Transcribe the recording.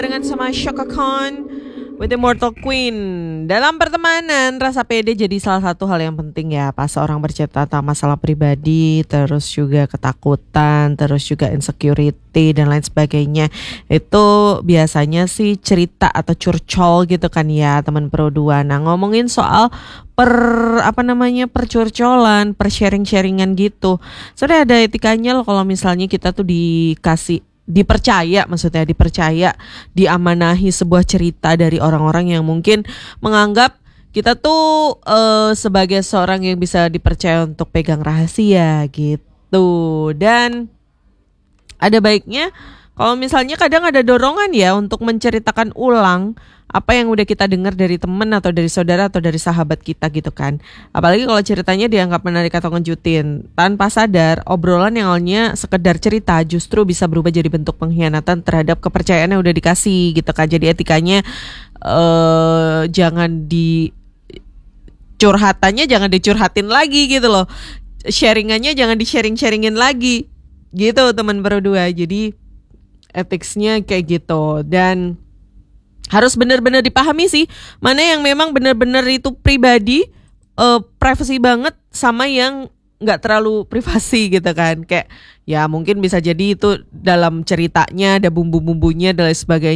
Dengan sama Shaka Khan with Immortal Queen. Dalam pertemanan, rasa pede jadi salah satu hal yang penting ya. Pas orang bercerita tentang masalah pribadi, terus juga ketakutan, terus juga insecurity dan lain sebagainya. Itu biasanya sih cerita atau curcol gitu kan ya, teman Pro 2. Nah, ngomongin soal percurcolan, sharingan gitu. Soalnya ada etikanya loh kalau misalnya kita tuh dipercaya, diamanahi sebuah cerita dari orang-orang yang mungkin menganggap kita tuh sebagai seorang yang bisa dipercaya untuk pegang rahasia gitu. Dan ada baiknya kalau misalnya kadang ada dorongan ya untuk menceritakan ulang apa yang udah kita dengar dari teman atau dari saudara atau dari sahabat kita gitu kan. Apalagi kalau ceritanya dianggap menarik atau ngejutin. Tanpa sadar, obrolan yang awalnya sekedar cerita justru bisa berubah jadi bentuk pengkhianatan terhadap kepercayaan yang udah dikasih gitu kan. Jadi etikanya curhatannya jangan dicurhatin lagi gitu loh. Sharingannya jangan di-sharingin lagi gitu teman berdua. Jadi etiknya kayak gitu. Dan harus benar-benar dipahami sih mana yang memang benar-benar itu pribadi, privacy banget, sama yang nggak terlalu privasi gitu kan. Kayak ya mungkin bisa jadi itu dalam ceritanya ada bumbu-bumbunya dan lain sebagainya.